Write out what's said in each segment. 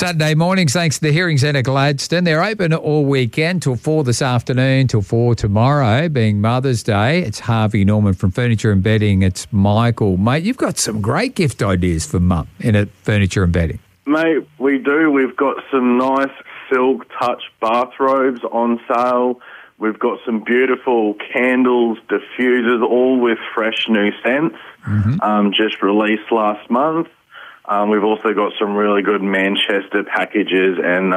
Saturday mornings, thanks to the Hearing Centre Gladstone. They're open all weekend till 4 this afternoon, till 4 tomorrow, being Mother's Day. It's Harvey Norman from Furniture and Bedding. It's Michael. Mate, you've got some great gift ideas for Mum in at Furniture and Bedding. Mate, we do. We've got some nice silk touch bathrobes on sale. We've got some beautiful candles, diffusers, all with fresh new scents, just released last month. We've also got some really good Manchester packages and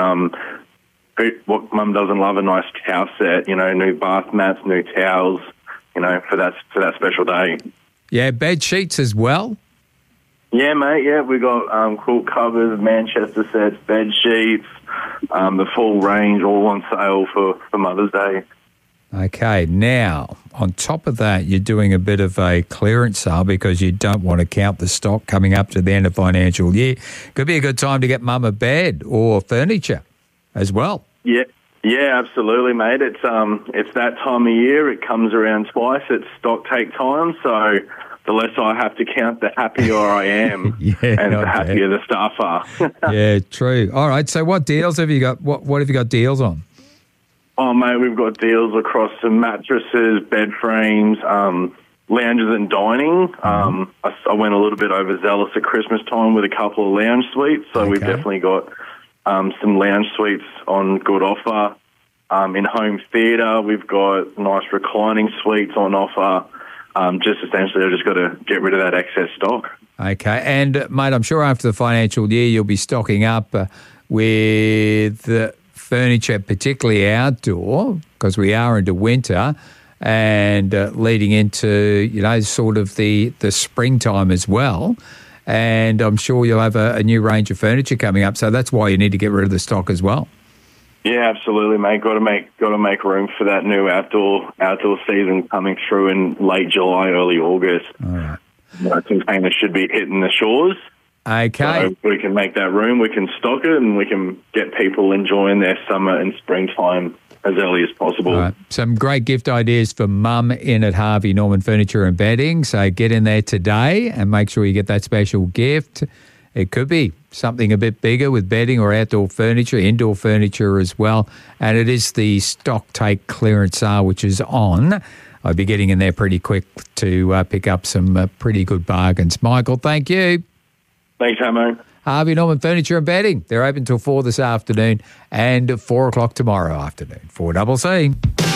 what Mum doesn't love, a nice towel set, new bath mats, new towels, for that special day. Yeah, bed sheets as well. Yeah, mate, yeah. We got quilt covers, Manchester sets, bed sheets, the full range, all on sale for Mother's Day. Okay, now, on top of that, you're doing a bit of a clearance sale because you don't want to count the stock coming up to the end of financial year. Could be a good time to get Mum a bed or furniture as well. Yeah, absolutely, mate. It's that time of year. It comes around twice. It's stock take time, so the less I have to count, the happier I am, and the happier the staff are. Yeah, true. All right, so what deals have you got? What have you got deals on? Oh, mate, we've got deals across some mattresses, bed frames, lounges and dining. I went a little bit overzealous at Christmas time with a couple of lounge suites, so we've definitely got some lounge suites on good offer. In home theatre, we've got nice reclining suites on offer. Just essentially, I've just got to get rid of that excess stock. Okay, and mate, I'm sure after the financial year you'll be stocking up with furniture, particularly outdoor, because we are into winter and leading into, sort of the springtime as well. And I'm sure you'll have a new range of furniture coming up. So that's why you need to get rid of the stock as well. Yeah, absolutely, mate. Got to make room for that new outdoor season coming through in late July, early August. All right. Containers should be hitting the shores. Okay. So we can make that room, we can stock it, and we can get people enjoying their summer and springtime as early as possible. All right. Some great gift ideas for Mum in at Harvey Norman Furniture and Bedding. So get in there today and make sure you get that special gift. It could be something a bit bigger with bedding or outdoor furniture, indoor furniture as well. And it is the stock take clearance sale, which is on. I'll be getting in there pretty quick to pick up some pretty good bargains. Michael, thank you. Thanks, Hamo. Harvey Norman Furniture and Bedding. They're open till 4 this afternoon and 4 o'clock tomorrow afternoon. 4CC.